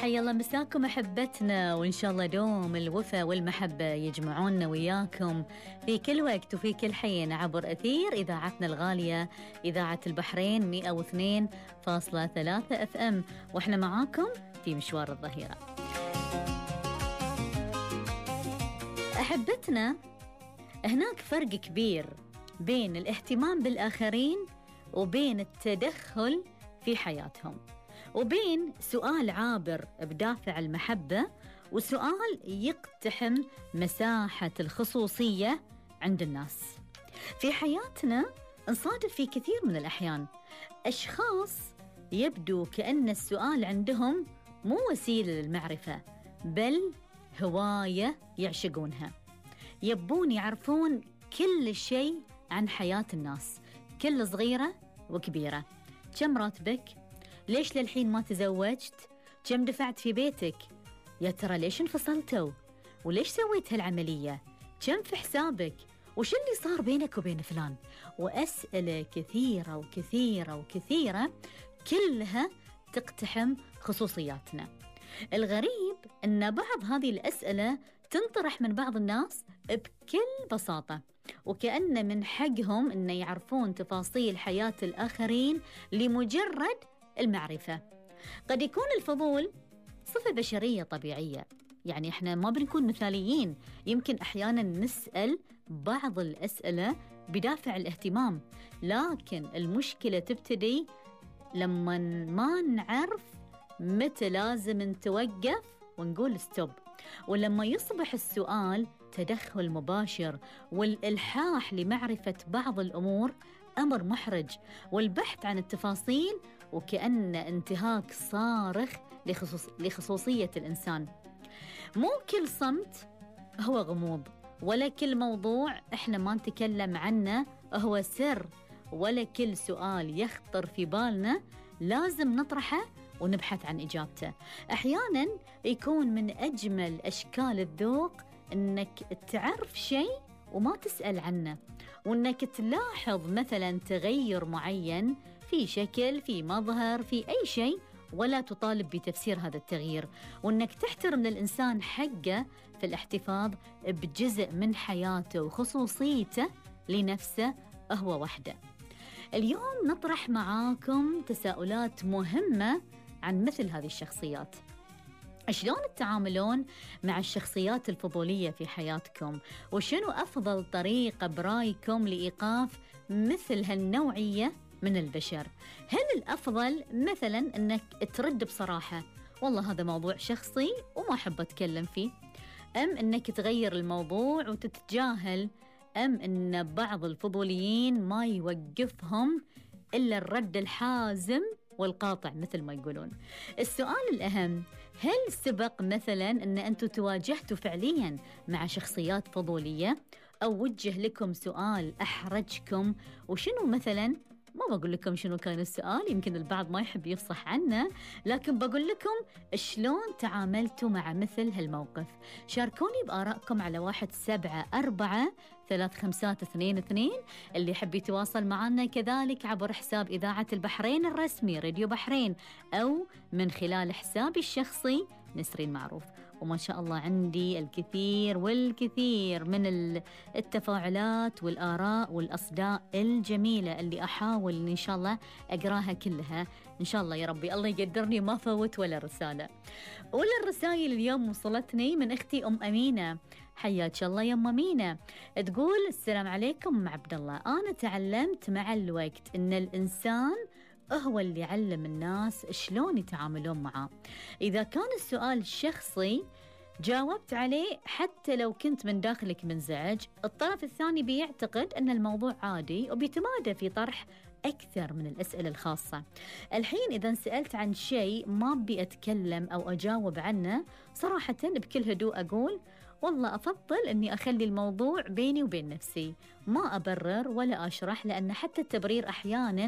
حيا الله مساكم أحبتنا، وإن شاء الله دوم الوفا والمحبة يجمعونا وياكم في كل وقت وفي كل حين عبر أثير إذاعتنا الغالية إذاعة البحرين 102.3 FM، وإحنا معاكم في مشوار الظهيرة. أحبتنا، هناك فرق كبير بين الاهتمام بالآخرين وبين التدخل في حياتهم، وبين سؤال عابر بدافع المحبة وسؤال يقتحم مساحة الخصوصية عند الناس. في حياتنا نصادف في كثير من الأحيان أشخاص يبدو كأن السؤال عندهم مو وسيلة للمعرفة، بل هواية يعشقونها، يبون يعرفون كل شيء عن حياة الناس، كل صغيرة وكبيرة. كم راتبك؟ ليش للحين ما تزوجت؟ كم دفعت في بيتك؟ يا ترى ليش انفصلتوا؟ وليش سويت هالعملية؟ كم في حسابك؟ وش اللي صار بينك وبين فلان؟ وأسئلة كثيرة وكثيرة وكثيرة كلها تقتحم خصوصياتنا. الغريب أن بعض هذه الأسئلة تنطرح من بعض الناس بكل بساطة، وكأن من حقهم أن يعرفون تفاصيل حياة الآخرين لمجرد المعرفة. قد يكون الفضول صفة بشرية طبيعية، يعني إحنا ما بنكون مثاليين، يمكن أحيانا نسأل بعض الأسئلة بدافع الاهتمام، لكن المشكلة تبتدي لما ما نعرف متى لازم نتوقف ونقول ستوب، ولما يصبح السؤال تدخل مباشر والإلحاح لمعرفة بعض الأمور أمر محرج، والبحث عن التفاصيل وكأن انتهاك صارخ لخصوصية الإنسان. مو كل صمت هو غموض، ولا كل موضوع إحنا ما نتكلم عنه هو سر، ولا كل سؤال يخطر في بالنا لازم نطرحه ونبحث عن إجابته. أحياناً يكون من أجمل أشكال الذوق أنك تعرف شيء وما تسأل عنه، وأنك تلاحظ مثلاً تغير معين في شكل، في مظهر، في أي شيء، ولا تطالب بتفسير هذا التغيير، وأنك تحترم للإنسان حقه في الاحتفاظ بجزء من حياته وخصوصيته لنفسه هو وحده. اليوم نطرح معاكم تساؤلات مهمة عن مثل هذه الشخصيات. شلون تتعاملون مع الشخصيات الفضولية في حياتكم؟ وشنو أفضل طريقة برايكم لإيقاف مثل هالنوعية من البشر؟ هل الأفضل مثلا أنك ترد بصراحة والله هذا موضوع شخصي وما أحب أتكلم فيه، أم أنك تغير الموضوع وتتجاهل، أم أن بعض الفضوليين ما يوقفهم إلا الرد الحازم والقاطع مثل ما يقولون؟ السؤال الأهم، هل سبق مثلا أن أنتم تواجهتوا فعليا مع شخصيات فضولية، أو وجه لكم سؤال أحرجكم؟ وشنو مثلا، ما بقول لكم شنو كان السؤال، يمكن البعض ما يحب يفصح عنه، لكن بقول لكم شلون تعاملتوا مع مثل هالموقف. شاركوني بآرائكم على 174-3522. اللي يحب يتواصل معنا كذلك عبر حساب إذاعة البحرين الرسمي راديو بحرين، أو من خلال حسابي الشخصي نسرين معروف. وما شاء الله عندي الكثير والكثير من التفاعلات والآراء والأصداء الجميلة اللي أحاول إن شاء الله أقراها كلها إن شاء الله. يا ربي الله يقدرني ما فوت ولا رسالة. أولى الرسائل اليوم وصلتني من أختي أم أمينة. حياك الله يا أم أمينة. تقول: السلام عليكم أم عبد الله، أنا تعلمت مع الوقت إن الإنسان هو اللي يعلم الناس شلون يتعاملون معه. إذا كان السؤال شخصي جاوبت عليه حتى لو كنت من داخلك منزعج، الطرف الثاني بيعتقد أن الموضوع عادي وبيتمادى في طرح أكثر من الأسئلة الخاصة. الحين إذا سألت عن شيء ما أبي أتكلم أو أجاوب عنه صراحة بكل هدوء أقول والله أفضل أني أخلي الموضوع بيني وبين نفسي، ما أبرر ولا أشرح، لأن حتى التبرير أحيانا